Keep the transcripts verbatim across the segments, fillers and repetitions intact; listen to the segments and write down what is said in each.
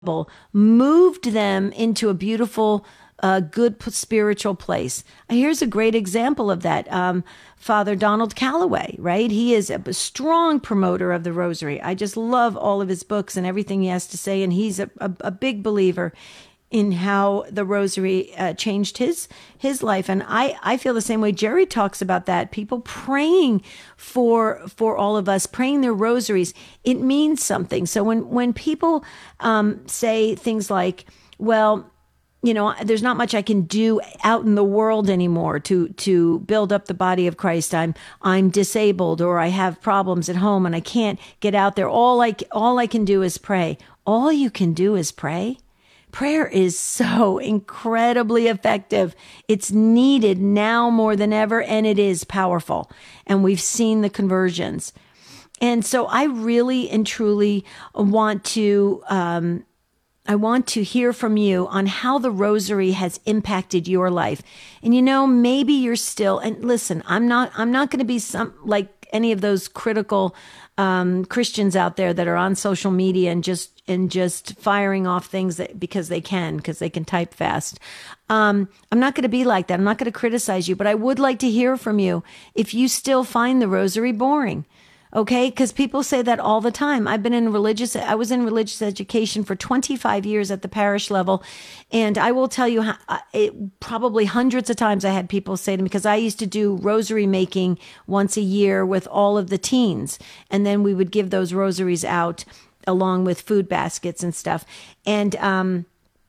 moved them into a beautiful, uh, good p- spiritual place. Here's a great example of that. Um, Father Donald Calloway, right? He is a strong promoter of the Rosary. I just love all of his books and everything he has to say. And he's a, a, a big believer in how the Rosary uh, changed his his life. And I, I feel the same way. Jerry talks about that. People praying for for all of us, praying their rosaries. It means something. So when, when people um, say things like, well, you know, there's not much I can do out in the world anymore to to build up the body of Christ. I'm I'm disabled, or I have problems at home and I can't get out there. All I all I can do is pray. All you can do is pray. Prayer is so incredibly effective. It's needed now more than ever, and it is powerful. And we've seen the conversions. And so I really and truly want to, um, I want to hear from you on how the Rosary has impacted your life. And you know, maybe you're still, and listen, I'm not, I'm not going to be some like any of those critical um, Christians out there that are on social media and just and just firing off things that because they can, because they can type fast. Um, I'm not going to be like that. I'm not going to criticize you, but I would like to hear from you if you still find the Rosary boring. Okay, because people say that all the time. I've been in religious, I was in religious education for twenty-five years at the parish level. And I will tell you, how, it, probably hundreds of times I had people say to me, because I used to do rosary making once a year with all of the teens. And then we would give those rosaries out along with food baskets and stuff. And, um,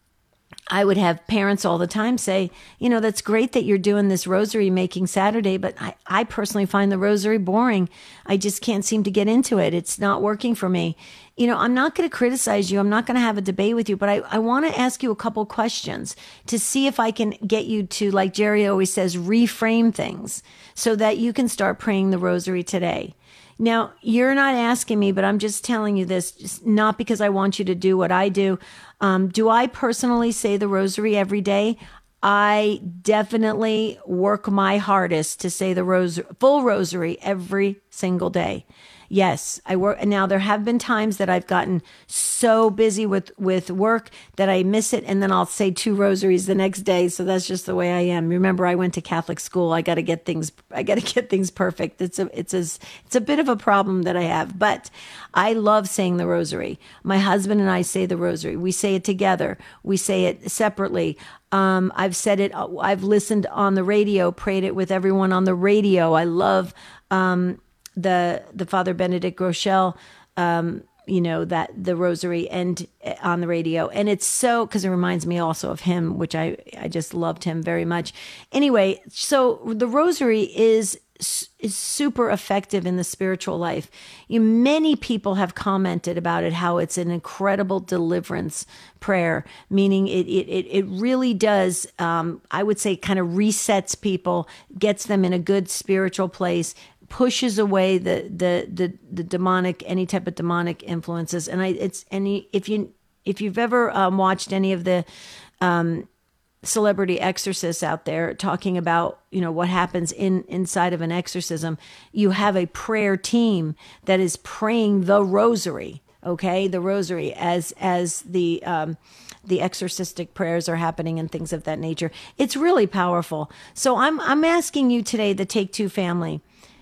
I would have parents all the time say, you know, that's great that you're doing this rosary making Saturday, but I, I personally find the rosary boring. I just can't seem to get into it. It's not working for me. You know, I'm not going to criticize you. I'm not going to have a debate with you, but I, I want to ask you a couple questions to see if I can get you to, like Jerry always says, reframe things so that you can start praying the rosary today. Now, you're not asking me, but I'm just telling you this, just not because I want you to do what I do. Um, do I personally say the rosary every day? I definitely work my hardest to say the ros- full rosary every single day. Yes, I work. And now there have been times that I've gotten so busy with, with work that I miss it. And then I'll say two rosaries the next day. So that's just the way I am. Remember, I went to Catholic school. I got to get things, I got to get things perfect. It's a, it's a, it's a bit of a problem that I have, but I love saying the rosary. My husband and I say the rosary. We say it together. We say it separately. Um, I've said it, I've listened on the radio, prayed it with everyone on the radio. I love, um, the the Father Benedict Groeschel, um, you know, that the rosary and uh, on the radio. And it's so, because it reminds me also of him, which I, I just loved him very much. Anyway, so the rosary is is super effective in the spiritual life. You, many people have commented about it, how it's an incredible deliverance prayer, meaning it it it, it really does, um, I would say, kind of resets people, gets them in a good spiritual place, pushes away the, the, the, the demonic, any type of demonic influences. And I, it's any, if you, if you've ever um, watched any of the, um, celebrity exorcists out there talking about, you know, what happens in, inside of an exorcism, you have a prayer team that is praying the rosary. Okay. The rosary as, as the, um, the exorcistic prayers are happening and things of that nature. It's really powerful. So I'm, I'm asking you today, the Take Two family,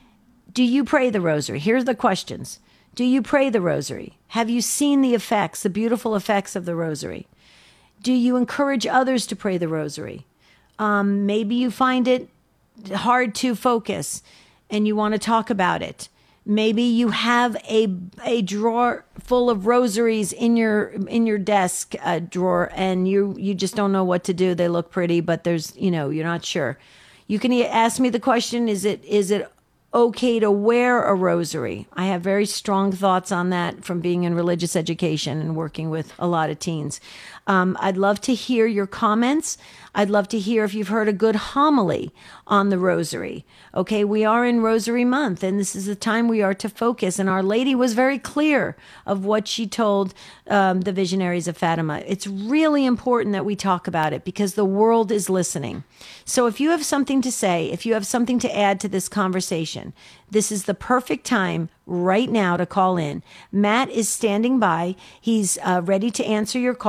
do you pray the rosary? Here's the questions. Do you pray the rosary? Have you seen the effects, the beautiful effects of the rosary? Do you encourage others to pray the rosary? Um, maybe you find it hard to focus and you want to talk about it. Maybe you have a a drawer full of rosaries in your in your desk uh, drawer and you you just don't know what to do. They look pretty, but there's, you know, you're not sure. You can ask me the question, is it is it okay to wear a rosary? I have very strong thoughts on that from being in religious education and working with a lot of teens. Um, I'd love to hear your comments. I'd love to hear if you've heard a good homily on the rosary. Okay, we are in Rosary Month, and this is the time we are to focus. And Our Lady was very clear of what she told um, the visionaries of Fatima. It's really important that we talk about it because the world is listening. So if you have something to say, if you have something to add to this conversation, situation, this is the perfect time right now to call in. Matt is standing by. He's uh, ready to answer your call.